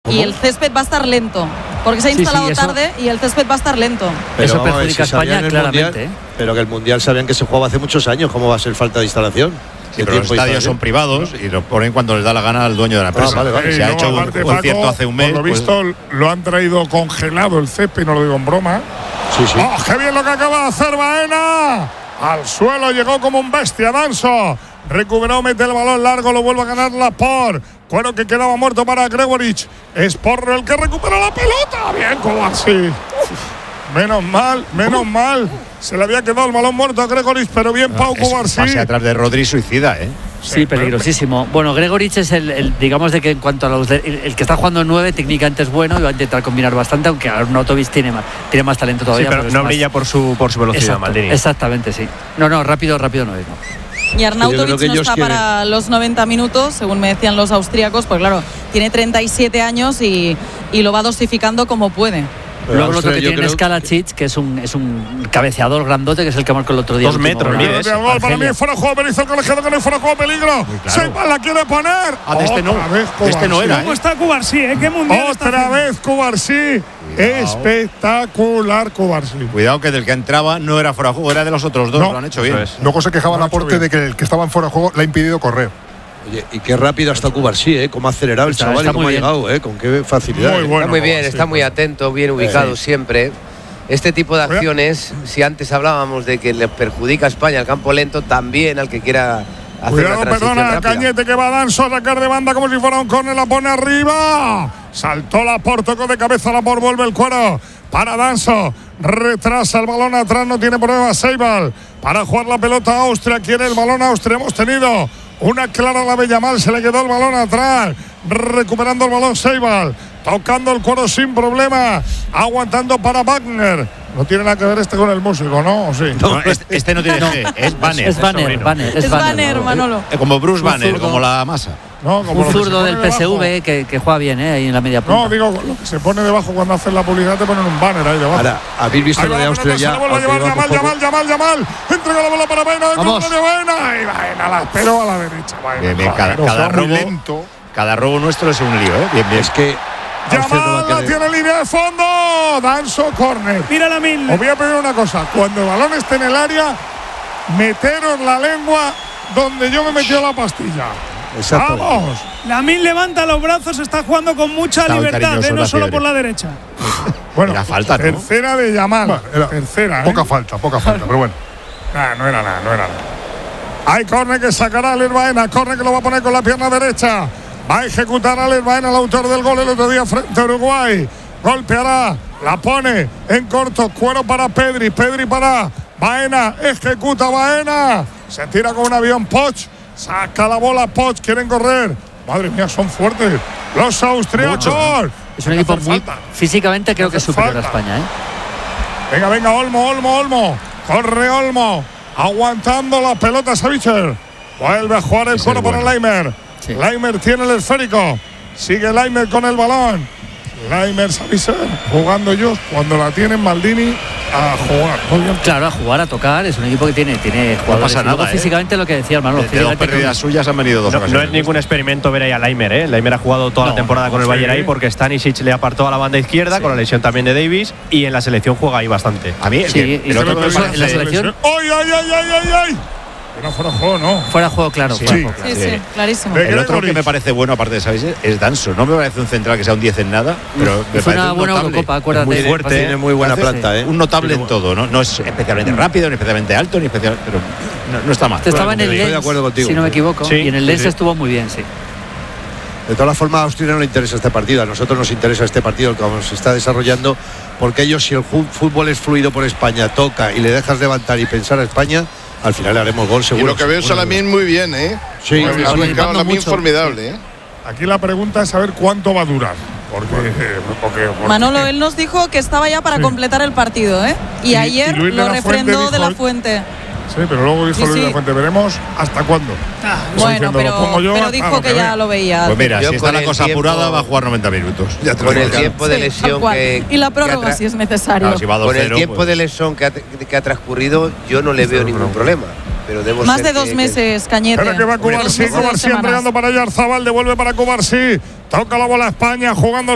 y el césped va a estar lento. Porque se ha instalado tarde y el césped va a estar lento. Pero eso perjudica a España claramente. Mundial, pero que el Mundial sabían que se jugaba hace muchos años. ¿Cómo va a ser falta de instalación? Sí, pero los estadios son privados y lo ponen cuando les da la gana al dueño de la empresa. Vale. Se ha hecho un concierto hace un mes. Por lo visto, lo han traído congelado el césped, y no lo digo en broma. Sí. ¡Oh, qué bien lo que acaba de hacer Baena! Al suelo llegó como un bestia Danso. Recuperó, mete el balón largo, lo vuelve a ganar Laporte. Cuero que quedaba muerto para Gregoritsch. Es Porro el que recupera la pelota. Bien, Kovacic. Menos mal. Se le había quedado el balón muerto a Gregoritsch, pero bien Pau Kovacic. Pase atrás de Rodri suicida, Sí, peligrosísimo. Bueno, Gregoritsch es el digamos de que en cuanto a el que está jugando en 9, técnicamente es bueno y va a intentar combinar bastante, aunque Arnautovic tiene más talento todavía. Sí, pero no brilla por su velocidad, Maldini. Exactamente, sí. No, rápido no es, no. Y Arnautovic no está para los 90 minutos, según me decían los austríacos, pues claro, tiene 37 años y lo va dosificando como puede. Luego lo otro que tiene es Kalacic, que es un cabeceador grandote, que es el que marcó el otro día. 2 metros, mide. Para mí fuera de juego, Berizzo, el colegiado que no hay fuera de juego, peligro. Seipa la quiere poner. Este no era. ¿Cómo está Kovacic? ¿Qué mundial otra vez Kovacic. Espectacular Kovacic. Cuidado que del que entraba no era fuera de juego, era de los otros dos. Lo han hecho bien. Luego se quejaba Laporte de que el que estaba en fuera de juego le ha impedido correr. Oye, y qué rápido está Kovacic, cómo ha acelerado el chaval y cómo ha llegado, con qué facilidad. Muy bueno, está muy bien, está muy atento, bien ubicado siempre. Este tipo de acciones, si antes hablábamos de que le perjudica a España al campo lento, también al que quiera hacer la transición rápida. Cañete que va Danso a sacar de banda como si fuera un córner, la pone arriba. Saltó Laporte, tocó de cabeza, Laporte vuelve el cuero para Danso. Retrasa el balón atrás, no tiene problema Seibal. Para jugar la pelota a Austria, quiere el balón Austria, hemos tenido una clara la Bellamal, se le quedó el balón atrás, recuperando el balón Seibal, tocando el cuero sin problema, aguantando para Wagner. No tiene nada que ver con el músico, ¿no? ¿O sí? No, este no tiene G, es Banner. Es Banner, Manolo. Como Bruce Banner, como la masa. No, como un zurdo del PSV que juega bien, ahí en la media punta. No, digo, lo que se pone debajo cuando hacen la publicidad, te ponen un banner ahí debajo. Ahora, ¿habéis visto lo de Austria ya? Se lo vuelve a llevar Yamal. Entrega la bola para Baena, dentro de Baena. Y Baena la esperó a la derecha. Bien, cada robo nuestro es un lío, Bien. Es que Yamal la tiene en línea de fondo. Danso, córner. Mira la Mil. Os voy a pedir una cosa. Cuando el balón esté en el área, meteros la lengua donde yo me metí la pastilla. Exacto. ¡Vamos! Lamine levanta los brazos, está jugando con mucha libertad, no solo por la derecha. Bueno, era falta, ¿no? Tercera de Yamal. Tercera. Poca falta, pero bueno. No era nada. Hay córner que sacará Alex Baena, córner que lo va a poner con la pierna derecha. Va a ejecutar Alex Baena, el autor del gol el otro día frente a Uruguay. Golpeará, la pone en corto, cuero para Pedri para Baena, ejecuta Baena. Se tira con un avión Poch. Saca la bola Poch, quieren correr. Madre mía, son fuertes los austriacos. Es un equipo muy físicamente, creo que es superior a España, Venga, Olmo. Corre Olmo, aguantando la pelota Savicher. Vuelve a jugar el cuero para Leimer. Sí. Leimer tiene el esférico. Sigue Leimer con el balón. Leimer, Savicher, jugando ellos cuando la tienen Maldini a jugar. Claro, a jugar, a tocar. Es un equipo que tiene jugadores. No pasa nada, físicamente lo que decía Manolo. De dos pérdidas suyas han venido dos ocasiones. No es ningún experimento ver ahí a Leimer, Leimer ha jugado toda la temporada con el Bayern ahí porque Stanisic le apartó a la banda izquierda con la lesión también de Davis y en la selección juega ahí bastante. A mí el otro que me parece en la selección. ¡Ay! No fuera de juego, ¿no? Fuera de juego, claro. Sí, clarísimo. El otro que me parece bueno, aparte de Savic, es Danso. No me parece un central que sea un 10 en nada, pero me fue parece una buena Eurocopa, acuérdate. Muy fuerte, tiene muy buena planta, Un notable en todo, no es especialmente rápido, ni especialmente alto, pero no está mal. Estaba en el Lens, de acuerdo contigo. si no me equivoco, y en el Lens estuvo muy bien, sí. De todas formas, a Austria no le interesa este partido. A nosotros nos interesa este partido, como se está desarrollando, porque ellos, si el fútbol es fluido por España, toca y le dejas levantar y pensar a España, al final le haremos gol seguro. Y lo que veo es a Lamine muy bien, Sí, Lamine formidable, Aquí la pregunta es saber cuánto va a durar. Porque Manolo, él nos dijo que estaba ya para completar el partido, y ayer lo refrendó de la Fuente. Sí, pero luego dijo Luis de la Fuente, veremos hasta cuándo. Bueno, pero dijo que ya lo veía. Pues mira, si está la cosa apurada, va a jugar 90 minutos. Con el tiempo de lesión y la prórroga si es necesario. Con el tiempo de lesión que ha transcurrido, yo no le veo ningún problema. Pero más de 2 meses, Cañete. Pero que va Cubarsí entregando para allá Arzabal, devuelve para Cubarsí. Toca la bola a España, jugando